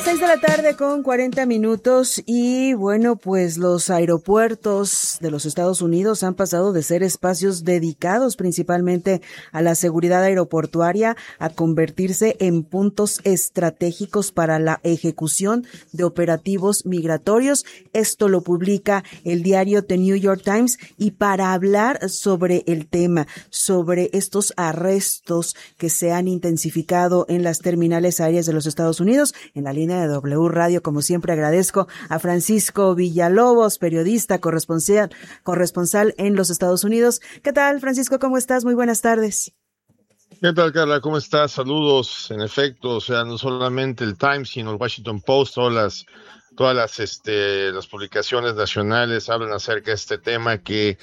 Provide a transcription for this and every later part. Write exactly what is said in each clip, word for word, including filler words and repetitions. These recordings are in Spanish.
Seis de la tarde con cuarenta minutos y bueno, pues los aeropuertos de los Estados Unidos han pasado de ser espacios dedicados principalmente a la seguridad aeroportuaria a convertirse en puntos estratégicos para la ejecución de operativos migratorios. Esto lo publica el diario The New York Times y para hablar sobre el tema, sobre estos arrestos que se han intensificado en las terminales aéreas de los Estados Unidos, en la línea de W Radio, como siempre, agradezco a Francisco Villalobos, periodista, corresponsal, corresponsal en los Estados Unidos. ¿Qué tal, Francisco? ¿Cómo estás? Muy buenas tardes. ¿Qué tal, Carla? ¿Cómo estás? Saludos. En efecto, o sea, no solamente el Times, sino el Washington Post, todas las, todas las, este, las publicaciones nacionales hablan acerca de este tema que,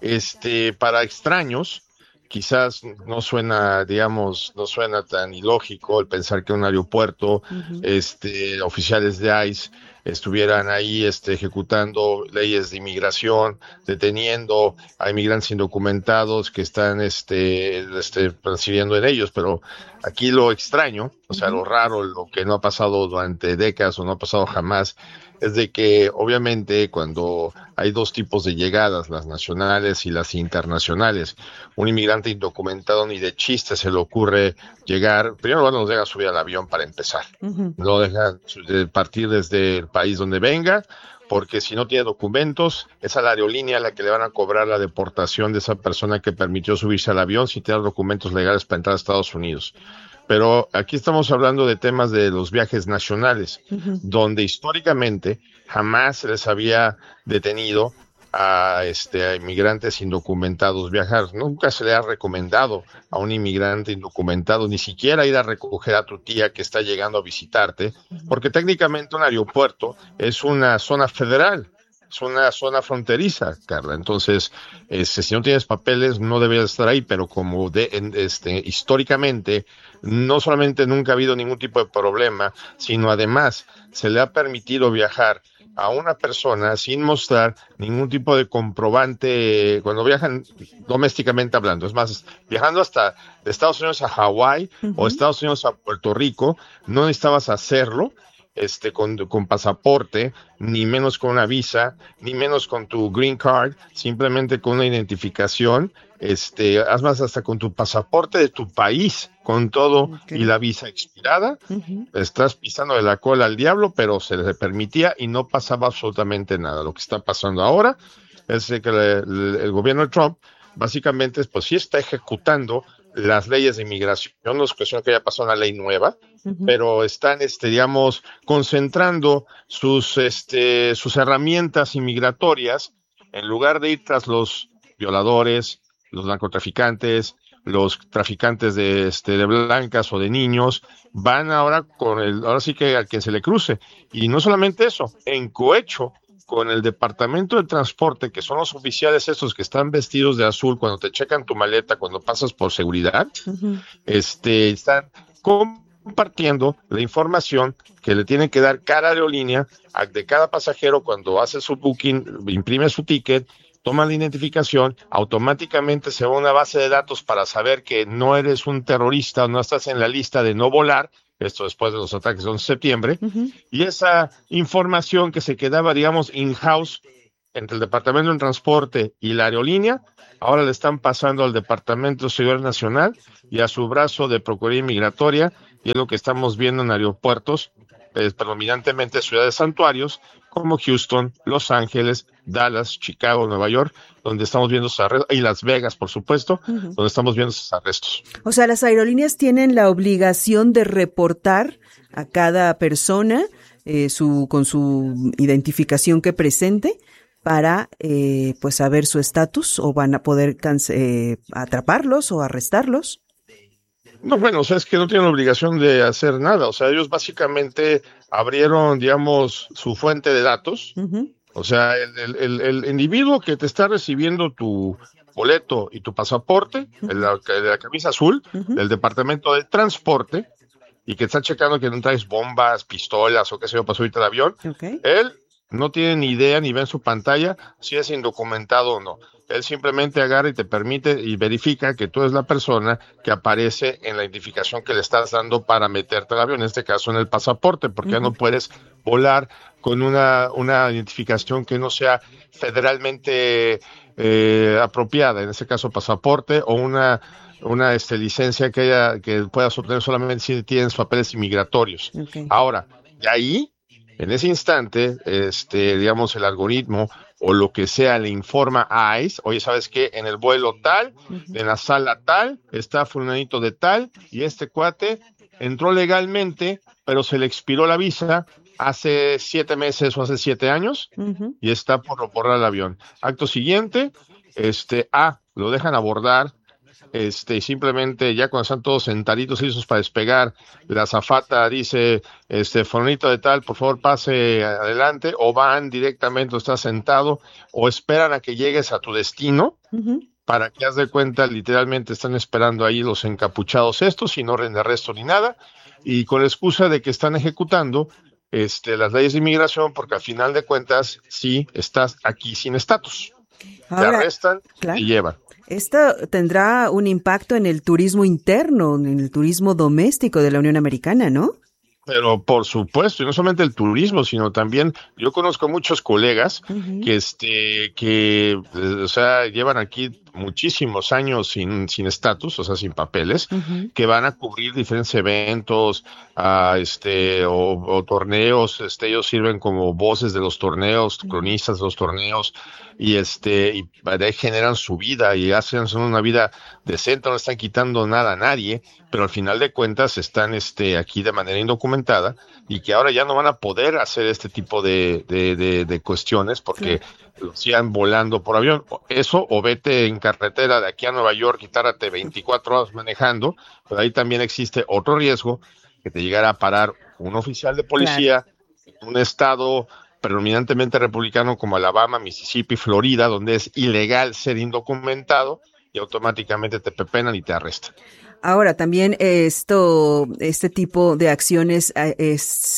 este, para extraños, quizás no suena, digamos, no suena tan ilógico el pensar que un aeropuerto, uh-huh. este, oficiales de ICE estuvieran ahí, este, ejecutando leyes de inmigración, deteniendo a inmigrantes indocumentados que están, este, este, recibiendo en ellos, pero aquí lo extraño, o sea, uh-huh. lo raro, lo que no ha pasado durante décadas o no ha pasado jamás, es de que obviamente cuando hay dos tipos de llegadas, las nacionales y las internacionales, un inmigrante indocumentado ni de chiste se le ocurre llegar, primero bueno, nos deja subir al avión para empezar, uh-huh. no deja partir desde el país donde venga, porque si no tiene documentos, es a la aerolínea a la que le van a cobrar la deportación de esa persona que permitió subirse al avión sin tener documentos legales para entrar a Estados Unidos. Pero aquí estamos hablando de temas de los viajes nacionales, uh-huh. donde históricamente jamás se les había detenido a, este, a inmigrantes indocumentados viajar. Nunca se le ha recomendado a un inmigrante indocumentado ni siquiera ir a recoger a tu tía que está llegando a visitarte, uh-huh. porque técnicamente un aeropuerto es una zona federal. Es una zona fronteriza, Carla. Entonces, este, si no tienes papeles, no deberías estar ahí, pero como de, en, este, históricamente, no solamente nunca ha habido ningún tipo de problema, sino además se le ha permitido viajar a una persona sin mostrar ningún tipo de comprobante cuando viajan domésticamente hablando. Es más, viajando hasta de Estados Unidos a Hawái uh-huh. o Estados Unidos a Puerto Rico, no necesitabas hacerlo este con, con pasaporte, ni menos con una visa, ni menos con tu green card, simplemente con una identificación, este, haz más hasta con tu pasaporte de tu país, con todo okay. y la visa expirada, uh-huh. estás pisando de la cola al diablo, pero se le permitía y no pasaba absolutamente nada. Lo que está pasando ahora es que el, el, el gobierno de Trump básicamente pues sí está ejecutando las leyes de inmigración, no es cuestión que haya pasado una ley nueva, uh-huh. pero están, este, digamos, concentrando sus, este, sus herramientas inmigratorias en lugar de ir tras los violadores, los narcotraficantes, los traficantes de, este, de blancas o de niños, van ahora con el, ahora sí que a quien se le cruce. Y no solamente eso, en cohecho con el Departamento de Transporte, que son los oficiales estos que están vestidos de azul cuando te checan tu maleta, cuando pasas por seguridad, uh-huh. este, están compartiendo la información que le tiene que dar cada aerolínea a, de cada pasajero cuando hace su booking, imprime su ticket, toma la identificación, automáticamente se va a una base de datos para saber que no eres un terrorista o no estás en la lista de no volar, esto después de los ataques de once de septiembre, uh-huh. y esa información que se quedaba, digamos, in-house entre el Departamento de Transporte y la aerolínea, ahora le están pasando al Departamento de Seguridad Nacional y a su brazo de Procuraduría Migratoria, y es lo que estamos viendo en aeropuertos, eh, predominantemente ciudades santuarios, como Houston, Los Ángeles, Dallas, Chicago, Nueva York, donde estamos viendo esos arrestos, y Las Vegas, por supuesto, uh-huh. donde estamos viendo esos arrestos. O sea, las aerolíneas tienen la obligación de reportar a cada persona eh, su con su identificación que presente para eh, pues saber su estatus, o van a poder canse- eh, atraparlos o arrestarlos. No, bueno, o sea, es que no tienen obligación de hacer nada. O sea, ellos básicamente abrieron, digamos, su fuente de datos. Uh-huh. O sea, el, el, el individuo que te está recibiendo tu boleto y tu pasaporte, uh-huh. el, el de la camisa azul, uh-huh. del Departamento de Transporte, y que está checando que no traes bombas, pistolas o qué sé yo para subirte al avión, okay. él no tiene ni idea ni ve en su pantalla si es indocumentado o no. Él simplemente agarra y te permite y verifica que tú eres la persona que aparece en la identificación que le estás dando para meterte al avión, en este caso en el pasaporte, porque uh-huh. ya no puedes volar con una, una identificación que no sea federalmente eh, apropiada, en este caso pasaporte o una, una este, licencia que, haya, que puedas obtener solamente si tienes papeles inmigratorios. Okay. Ahora, de ahí, en ese instante, este, digamos, el algoritmo o lo que sea le informa a ICE, oye, ¿sabes qué? En el vuelo tal, uh-huh. en la sala tal, está fulanito de tal, y este cuate entró legalmente, pero se le expiró la visa hace siete meses o hace siete años, uh-huh. y está por borrar el avión. Acto siguiente, este, ah, lo dejan abordar, este, y simplemente ya cuando están todos sentaditos listos para despegar, la azafata dice, este, fulanito de tal, por favor pase adelante, o van directamente, o estás sentado, o esperan a que llegues a tu destino, uh-huh. para que haz de cuenta, literalmente están esperando ahí los encapuchados estos, sin orden de arresto ni nada, y con la excusa de que están ejecutando este, las leyes de inmigración, porque al final de cuentas, sí, estás aquí sin estatus. Te arrestan claro. y llevan. Esto tendrá un impacto en el turismo interno, en el turismo doméstico de la Unión Americana, ¿no? Pero por supuesto, y no solamente el turismo, sino también, yo conozco muchos colegas uh-huh. que, este, que, o sea, llevan aquí muchísimos años sin sin estatus, o sea, sin papeles, uh-huh. que van a cubrir diferentes eventos, uh, este, o, o torneos, este, ellos sirven como voces de los torneos, uh-huh. cronistas de los torneos, y este, y de ahí generan su vida y hacen una vida decente, no están quitando nada a nadie, pero al final de cuentas están este aquí de manera indocumentada y que ahora ya no van a poder hacer este tipo de, de, de, de cuestiones porque sí. sigan volando por avión. Eso, o vete en carretera de aquí a Nueva York y tárdate veinticuatro horas manejando, pero ahí también existe otro riesgo, que te llegara a parar un oficial de policía en claro. un estado predominantemente republicano como Alabama, Mississippi, Florida, donde es ilegal ser indocumentado y automáticamente te pepenan y te arrestan. Ahora, también esto, este tipo de acciones eh,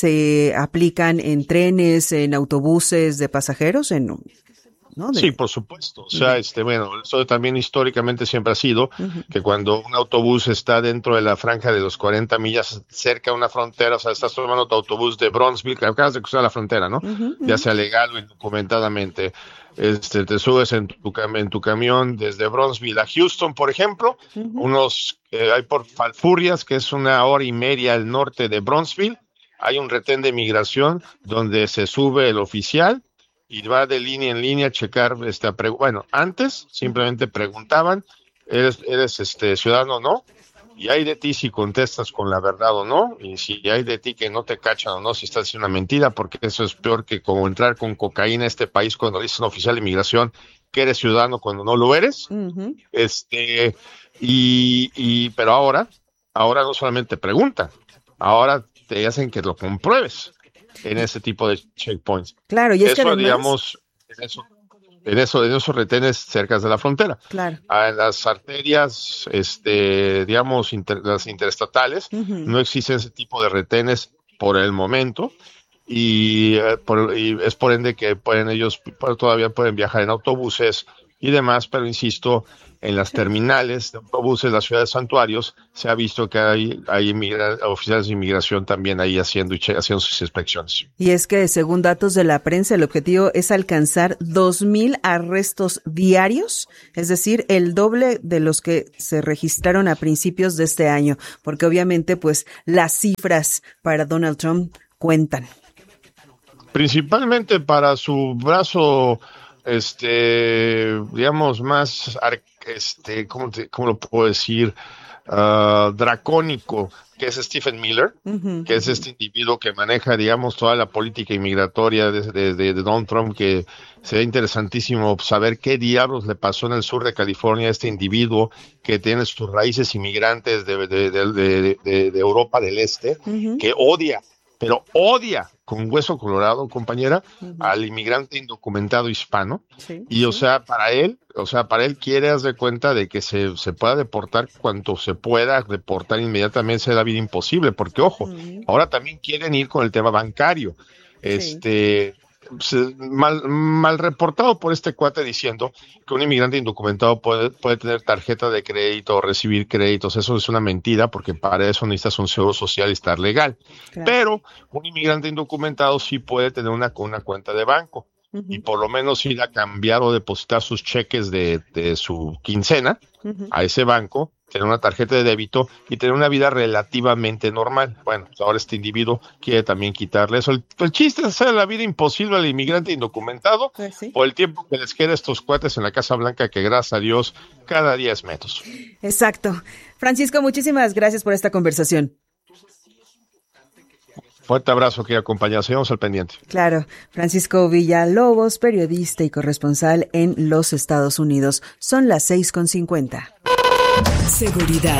se aplican en trenes, en autobuses de pasajeros, en ¿no? De... Sí, por supuesto. O sea, uh-huh. este, bueno, eso también históricamente siempre ha sido uh-huh. que cuando un autobús está dentro de la franja de los cuarenta millas cerca de una frontera, o sea, estás tomando tu autobús de Bronzeville, que acabas de cruzar la frontera, ¿no? Uh-huh. Ya sea legal o indocumentadamente. Este, te subes en tu, en tu camión desde Bronzeville a Houston, por ejemplo, uh-huh. unos, eh, hay por Falfurrias, que es una hora y media al norte de Bronzeville, hay un retén de migración donde se sube el oficial y va de línea en línea a checar, este, pre- bueno, antes simplemente preguntaban, ¿eres, eres este, ciudadano o no? Y hay de ti si contestas con la verdad o no, y si hay de ti que no te cachan o no, si estás diciendo una mentira, porque eso es peor que como entrar con cocaína a este país cuando dices a un oficial de inmigración que eres ciudadano cuando no lo eres. Uh-huh. Este, y, y, pero ahora, ahora no solamente preguntan, ahora te hacen que lo compruebes en ese tipo de checkpoints. Claro, y es eso, que además... digamos, en eso, en eso, en esos retenes cerca de la frontera. Claro. En las arterias, este, digamos, inter, las interestatales, uh-huh. no existen ese tipo de retenes por el momento, y, eh, por, y es por ende que pueden ellos todavía pueden viajar en autobuses y demás, pero insisto, en las terminales de autobuses, las ciudades santuarios, se ha visto que hay, hay inmigra- oficiales de inmigración también ahí haciendo, haciendo sus inspecciones. Y es que, según datos de la prensa, el objetivo es alcanzar dos mil arrestos diarios, es decir, el doble de los que se registraron a principios de este año, porque obviamente, pues, las cifras para Donald Trump cuentan. Principalmente para su brazo, este, digamos, más, este, ¿cómo, te, cómo lo puedo decir? Uh, dracónico, que es Stephen Miller, uh-huh, que es este individuo que maneja, digamos, toda la política inmigratoria de, de, de, de Donald Trump, que sería interesantísimo saber qué diablos le pasó en el sur de California a este individuo que tiene sus raíces inmigrantes de, de, de, de, de, de Europa del Este, uh-huh. que odia, pero odia con hueso colorado, compañera, uh-huh. al inmigrante indocumentado hispano, sí, y sí. o sea, para él, o sea, para él quiere hacer de cuenta de que se, se pueda deportar cuanto se pueda, deportar inmediatamente será la vida imposible, porque ojo, uh-huh. ahora también quieren ir con el tema bancario, este, sí. mal, mal reportado por este cuate diciendo que un inmigrante indocumentado puede, puede tener tarjeta de crédito o recibir créditos. Eso es una mentira, porque para eso necesitas un seguro social y estar legal. Claro. Pero un inmigrante indocumentado sí puede tener una, una cuenta de banco. Uh-huh. Y por lo menos ir a cambiar o depositar sus cheques de, de su quincena uh-huh. a ese banco, tener una tarjeta de débito y tener una vida relativamente normal. Bueno, pues ahora este individuo quiere también quitarle eso. El, el chiste es hacer la vida imposible al inmigrante indocumentado pues sí. por el tiempo que les queda a estos cuates en la Casa Blanca, que gracias a Dios cada día es menos. Exacto. Francisco, muchísimas gracias por esta conversación. Fuerte abrazo, querida compañera. Seguimos al pendiente. Claro. Francisco Villalobos, periodista y corresponsal en los Estados Unidos. Son las seis con cincuenta. Seguridad.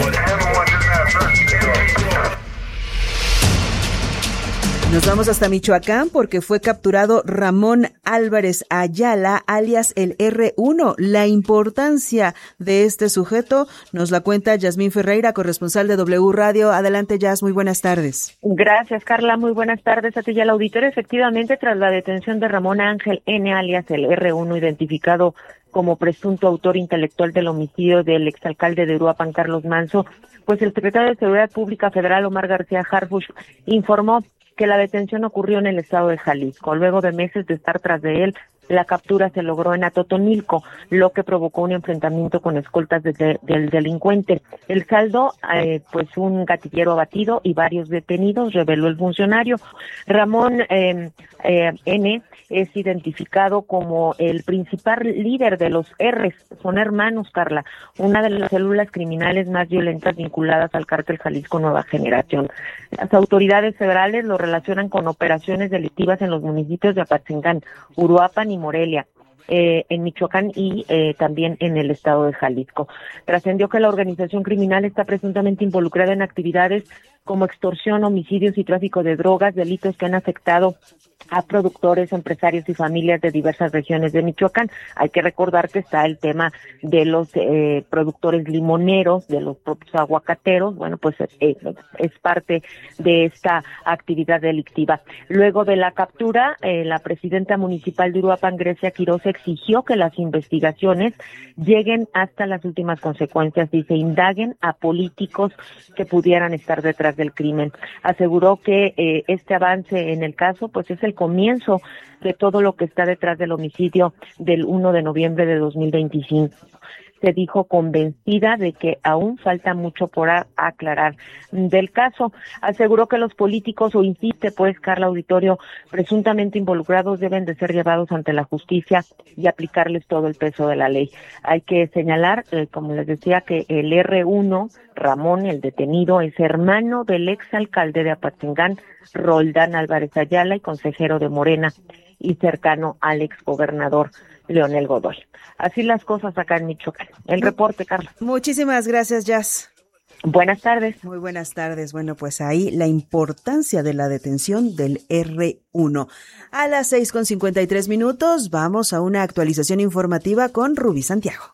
Nos vamos hasta Michoacán porque fue capturado Ramón Álvarez Ayala, alias el erre uno. La importancia de este sujeto nos la cuenta Yasmín Ferreira, corresponsal de W Radio. Adelante, Yas, muy buenas tardes. Gracias, Carla. Muy buenas tardes a ti y al auditorio. Efectivamente, tras la detención de Ramón Ángel N., alias el erre uno, identificado como presunto autor intelectual del homicidio del exalcalde de Uruapan, Carlos Manso, pues el secretario de Seguridad Pública Federal, Omar García Harfuch, informó que la detención ocurrió en el estado de Jalisco. Luego de meses de estar tras de él, la captura se logró en Atotonilco, lo que provocó un enfrentamiento con escoltas de, de, del delincuente. El saldo, eh, pues un gatillero abatido y varios detenidos, reveló el funcionario. Ramón eh, eh, N. es identificado como el principal líder de los R's, son hermanos, Carla, una de las células criminales más violentas vinculadas al cártel Jalisco Nueva Generación. Las autoridades federales lo relacionan con operaciones delictivas en los municipios de Apatzingán, Uruapan y Morelia, eh, en Michoacán y eh, también en el estado de Jalisco. Trascendió que la organización criminal está presuntamente involucrada en actividades como extorsión, homicidios y tráfico de drogas, delitos que han afectado a productores, empresarios y familias de diversas regiones de Michoacán. Hay que recordar que está el tema de los eh, productores limoneros, de los propios aguacateros. Bueno, pues eh, es parte de esta actividad delictiva. Luego de la captura, eh, la presidenta municipal de Uruapan, Grecia Quiroz, exigió que las investigaciones lleguen hasta las últimas consecuencias y se indaguen a políticos que pudieran estar detrás del crimen. Aseguró que eh, este avance en el caso pues es el comienzo de todo lo que está detrás del homicidio del primero de noviembre de dos mil veinticinco. Se dijo convencida de que aún falta mucho por a- aclarar del caso. Aseguró que los políticos, o insiste pues, Carla Auditorio, presuntamente involucrados deben de ser llevados ante la justicia y aplicarles todo el peso de la ley. Hay que señalar, eh, como les decía, que el erre uno, Ramón, el detenido, es hermano del exalcalde de Apatzingán, Roldán Álvarez Ayala, y consejero de Morena, y cercano al exgobernador Leonel Godoy. Así las cosas acá en Michoacán. El reporte, Carla. Muchísimas gracias, Jazz. Buenas tardes. Muy buenas tardes. Bueno, pues ahí la importancia de la detención del erre uno. A las seis con cincuenta y tres minutos vamos a una actualización informativa con Rubí Santiago.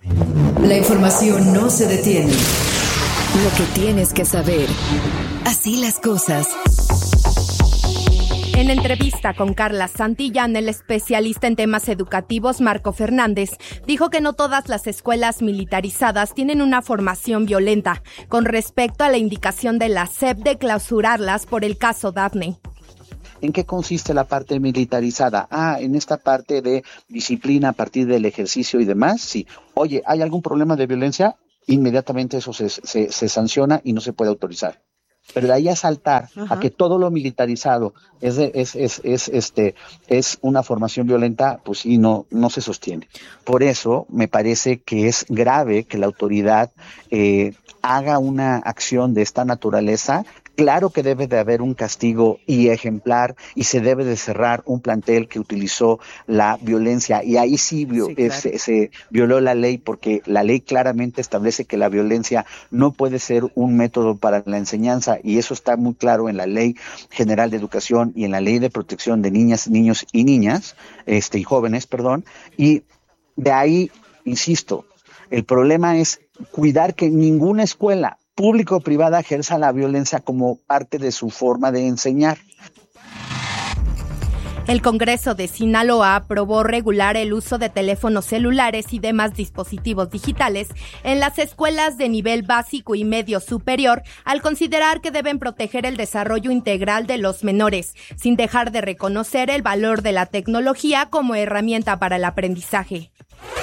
La información no se detiene. Lo que tienes que saber. Así las cosas. En entrevista con Carla Santillán, el especialista en temas educativos Marco Fernández dijo que no todas las escuelas militarizadas tienen una formación violenta, con respecto a la indicación de la S E P de clausurarlas por el caso Dafne. ¿En qué consiste la parte militarizada? Ah, en esta parte de disciplina a partir del ejercicio y demás. Sí. Oye, ¿hay algún problema de violencia? Inmediatamente eso se, se, se sanciona y no se puede autorizar. Pero de ahí a saltar Ajá. a que todo lo militarizado es, de, es, es, es, este, es una formación violenta, pues sí, no, no se sostiene. Por eso me parece que es grave que la autoridad eh, haga una acción de esta naturaleza. Claro que debe de haber un castigo y ejemplar y se debe de cerrar un plantel que utilizó la violencia y ahí sí, vio, sí claro. se, se violó la ley, porque la ley claramente establece que la violencia no puede ser un método para la enseñanza y eso está muy claro en la Ley General de Educación y en la Ley de Protección de Niñas, Niños y Niñas, este y jóvenes, perdón, y de ahí, insisto, el problema es cuidar que ninguna escuela pública o privada ejerza la violencia como parte de su forma de enseñar. El Congreso de Sinaloa aprobó regular el uso de teléfonos celulares y demás dispositivos digitales en las escuelas de nivel básico y medio superior, al considerar que deben proteger el desarrollo integral de los menores, sin dejar de reconocer el valor de la tecnología como herramienta para el aprendizaje.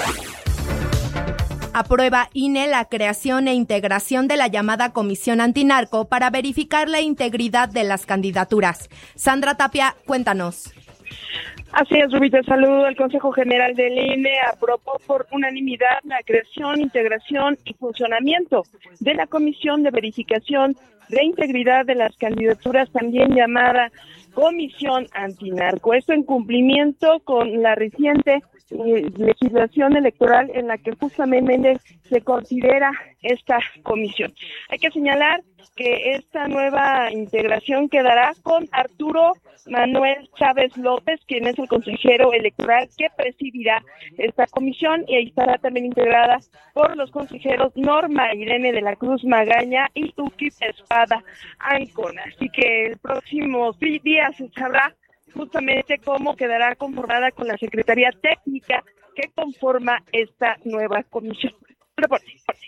Aprueba I N E la creación e integración de la llamada Comisión Antinarco para verificar la integridad de las candidaturas. Sandra Tapia, cuéntanos. Así es, Rubita. Saludo. El Consejo General del I N E aprobó por unanimidad la creación, integración y funcionamiento de la Comisión de Verificación de Integridad de las Candidaturas, también llamada Comisión Antinarco. Esto en cumplimiento con la reciente eh, legislación electoral en la que justamente se considera esta comisión. Hay que señalar que esta nueva integración quedará con Arturo Manuel Chávez López, quien es el consejero electoral que presidirá esta comisión, y ahí estará también integrada por los consejeros Norma Irene de la Cruz Magaña y Uki Espada Ancona. Así que el próximo día se sabrá justamente cómo quedará conformada con la Secretaría Técnica que conforma esta nueva comisión. Reporte.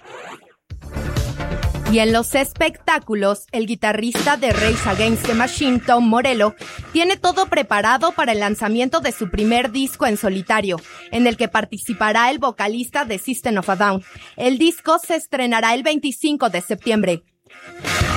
Y en los espectáculos, el guitarrista de Rage Against the Machine, Tom Morello, tiene todo preparado para el lanzamiento de su primer disco en solitario, en el que participará el vocalista de System of a Down. El disco se estrenará el veinticinco de septiembre.